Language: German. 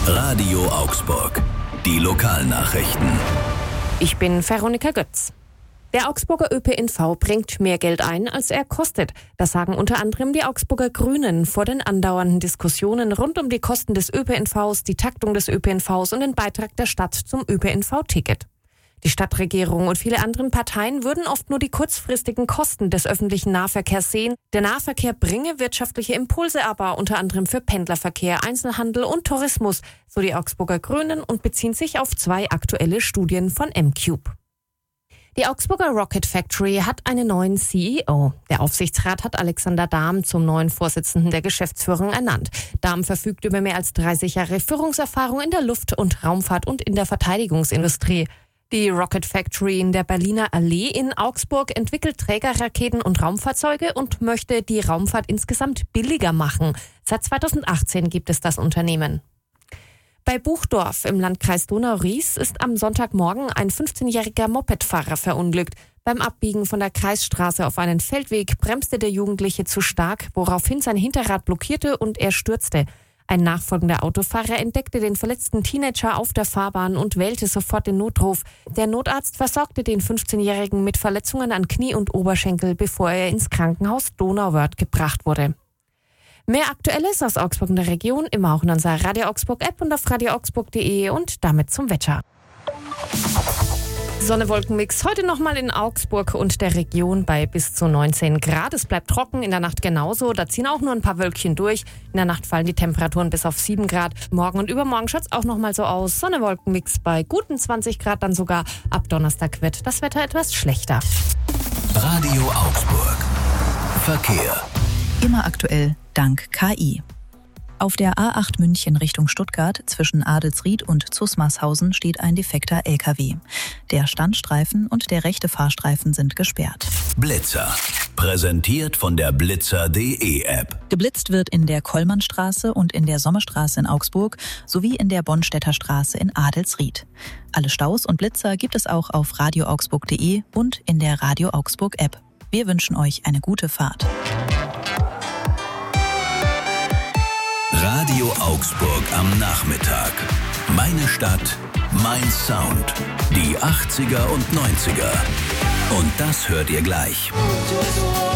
Radio Augsburg. Die Lokalnachrichten. Ich bin Veronika Götz. Der Augsburger ÖPNV bringt mehr Geld ein, als er kostet. Das sagen unter anderem die Augsburger Grünen vor den andauernden Diskussionen rund um die Kosten des ÖPNVs, die Taktung des ÖPNVs und den Beitrag der Stadt zum ÖPNV-Ticket. Die Stadtregierung und viele andere Parteien würden oft nur die kurzfristigen Kosten des öffentlichen Nahverkehrs sehen. Der Nahverkehr bringe wirtschaftliche Impulse aber, unter anderem für Pendlerverkehr, Einzelhandel und Tourismus, so die Augsburger Grünen, und beziehen sich auf 2 aktuelle Studien von M-Cube. Die Augsburger Rocket Factory hat einen neuen CEO. Der Aufsichtsrat hat Alexander Dahm zum neuen Vorsitzenden der Geschäftsführung ernannt. Dahm verfügt über mehr als 30 Jahre Führungserfahrung in der Luft- und Raumfahrt und in der Verteidigungsindustrie. Die Rocket Factory in der Berliner Allee in Augsburg entwickelt Trägerraketen und Raumfahrzeuge und möchte die Raumfahrt insgesamt billiger machen. Seit 2018 gibt es das Unternehmen. Bei Buchdorf im Landkreis Donau-Ries ist am Sonntagmorgen ein 15-jähriger Mopedfahrer verunglückt. Beim Abbiegen von der Kreisstraße auf einen Feldweg bremste der Jugendliche zu stark, woraufhin sein Hinterrad blockierte und er stürzte. Ein nachfolgender Autofahrer entdeckte den verletzten Teenager auf der Fahrbahn und wählte sofort den Notruf. Der Notarzt versorgte den 15-Jährigen mit Verletzungen an Knie und Oberschenkel, bevor er ins Krankenhaus Donauwörth gebracht wurde. Mehr Aktuelles aus Augsburg und der Region immer auch in unserer Radio Augsburg App und auf radioaugsburg.de und damit zum Wetter. Sonne-Wolken-Mix heute nochmal in Augsburg und der Region bei bis zu 19 Grad. Es bleibt trocken, in der Nacht genauso. Da ziehen auch nur ein paar Wölkchen durch. In der Nacht fallen die Temperaturen bis auf 7 Grad. Morgen und übermorgen schaut es auch nochmal so aus. Sonne-Wolken-Mix bei guten 20 Grad dann sogar. Ab Donnerstag wird das Wetter etwas schlechter. Radio Augsburg. Verkehr. Immer aktuell, dank KI. Auf der A8 München Richtung Stuttgart zwischen Adelsried und Zusmarshausen steht ein defekter LKW. Der Standstreifen und der rechte Fahrstreifen sind gesperrt. Blitzer. Präsentiert von der Blitzer.de App. Geblitzt wird in der Kollmannstraße und in der Sommerstraße in Augsburg sowie in der Bonstädter Straße in Adelsried. Alle Staus und Blitzer gibt es auch auf radioaugsburg.de und in der Radio Augsburg App. Wir wünschen euch eine gute Fahrt. Radio Augsburg am Nachmittag. Meine Stadt, mein Sound. Die 80er und 90er. Und das hört ihr gleich.